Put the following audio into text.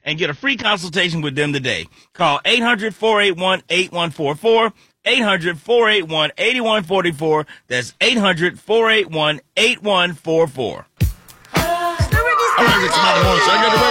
and get a free consultation with them today. Call 800-481-8144. 800-481-8144. That's 800-481-8144. All right, Rick, Morning Show.